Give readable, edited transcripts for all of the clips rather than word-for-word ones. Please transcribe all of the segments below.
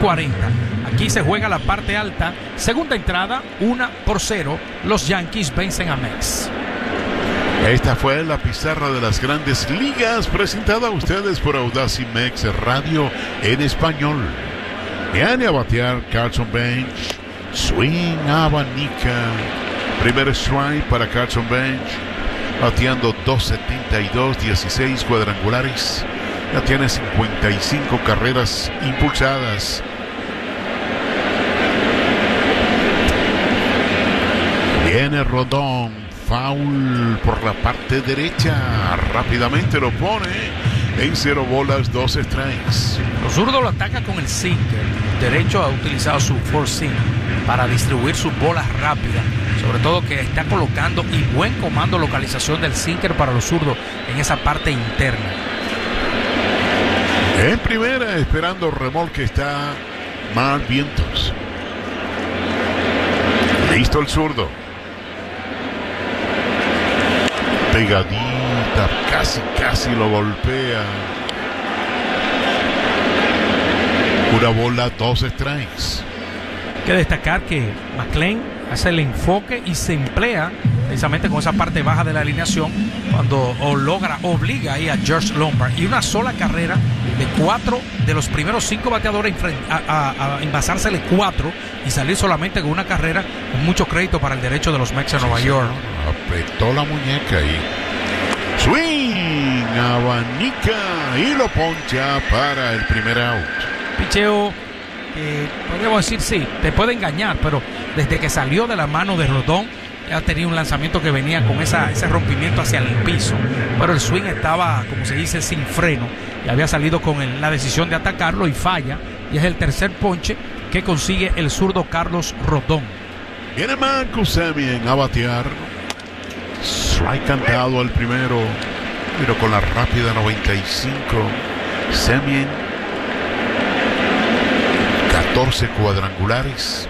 6:40. Aquí se juega la parte alta. Segunda entrada, 1-0. Los Yankees vencen a Mets. Esta fue la pizarra de las Grandes Ligas, presentada a ustedes por Audacy Mex Radio en español. Viene a batear Carlson Bench. Swing, abanica. Primer strike para Carlson Bench. Bateando 2.72, 16 cuadrangulares. Ya tiene 55 carreras impulsadas. Viene Rodón. Foul por la parte derecha. Rápidamente lo pone en 0 bolas, 2 strikes. Los zurdos lo ataca con el sinker. Derecho ha utilizado su four seam para distribuir sus bolas rápidas. Sobre todo que está colocando y buen comando localización del sinker para los zurdos en esa parte interna. En primera, esperando remolque, está Mark Vientos. Listo el zurdo. Pegadita, casi lo golpea. Una bola, 2 strikes. Hay que destacar que McLean hace el enfoque y se emplea precisamente con esa parte baja de la alineación cuando obliga ahí a George Lombard, y una sola carrera de 4 de los primeros 5 bateadores a envasársele 4 y salir solamente con una carrera, con mucho crédito para el derecho de los Mets de Nueva York. Apretó la muñeca ahí. Swing, abanica y lo poncha para el primer out. Picheo, podríamos decir, sí, te puede engañar, pero desde que salió de la mano de Rodón ha tenido un lanzamiento que venía con ese rompimiento hacia el piso, pero el swing estaba, como se dice, sin freno, y había salido con la decisión de atacarlo y falla, y es el tercer ponche que consigue el zurdo Carlos Rodón. Viene Marcus Semien a batear. Strike cantado al primero, pero con la rápida 95. Semien, 14 cuadrangulares,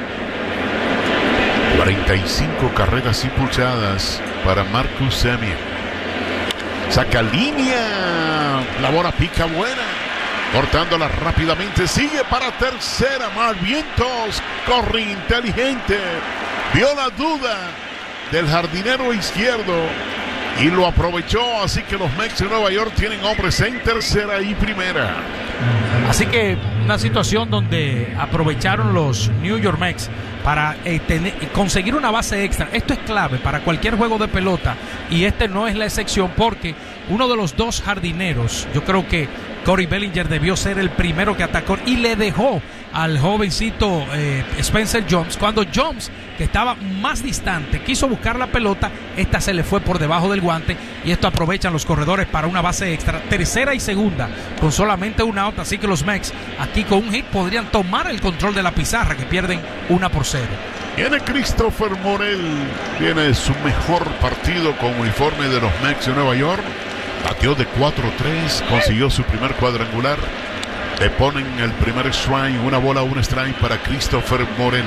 45 carreras impulsadas para Marcus Semien. Saca línea, la bola pica buena, cortándola rápidamente, sigue para tercera. Mark Vientos corre inteligente, vio la duda del jardinero izquierdo y lo aprovechó, así que los Mets de Nueva York tienen hombres en tercera y primera. Así que una situación donde aprovecharon los New York Mets para conseguir una base extra. Esto es clave para cualquier juego de pelota, y este no es la excepción, porque uno de los dos jardineros, yo creo que Cody Bellinger debió ser el primero que atacó y le dejó al jovencito Spencer Jones. Cuando Jones, que estaba más distante, quiso buscar la pelota, esta se le fue por debajo del guante, y esto aprovechan los corredores para una base extra, tercera y segunda, con solamente una out. Así que los Mets aquí con un hit podrían tomar el control de la pizarra, que pierden 1-0. Viene Christopher Morel, viene su mejor partido con uniforme de los Mets de Nueva York. Bateó de 4-3, consiguió su primer cuadrangular. Le ponen el primer strike, una bola, un strike para Christopher Morel.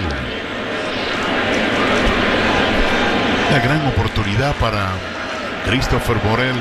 Una gran oportunidad para Christopher Morel.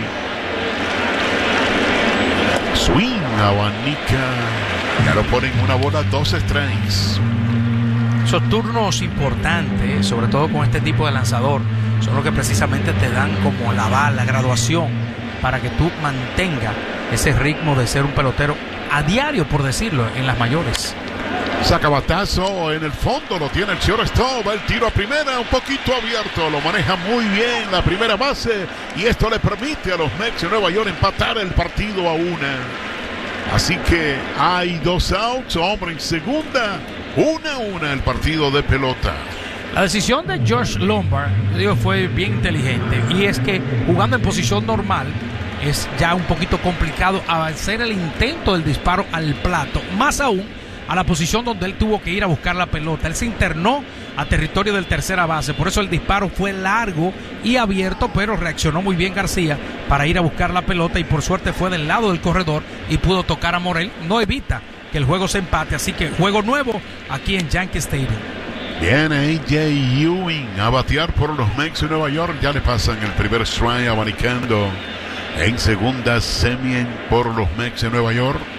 Swing, abanica. Ya lo ponen una bola, 2 strikes. Esos turnos importantes, sobre todo con este tipo de lanzador, son los que precisamente te dan como la graduación para que tú mantengas ese ritmo de ser un pelotero a diario, por decirlo, en las mayores. Saca batazo en el fondo, lo tiene el shortstop, va el tiro a primera, un poquito abierto, lo maneja muy bien la primera base, y esto le permite a los Mets de Nueva York empatar el partido a 1. Así que hay 2 outs, hombre en segunda, 1-1 el partido de pelota. La decisión de George Lombard, fue bien inteligente, y es que jugando en posición normal es ya un poquito complicado hacer el intento del disparo al plato, más aún a la posición donde él tuvo que ir a buscar la pelota. Él se internó a territorio del tercera base, por eso el disparo fue largo y abierto, pero reaccionó muy bien García para ir a buscar la pelota, y por suerte fue del lado del corredor y pudo tocar a Morel. No evita que el juego se empate, así que juego nuevo aquí en Yankee Stadium. Viene A.J. Ewing a batear por los Mets de Nueva York. Ya le pasan el primer strike abanicando. En segunda, Semien por los Mets de Nueva York.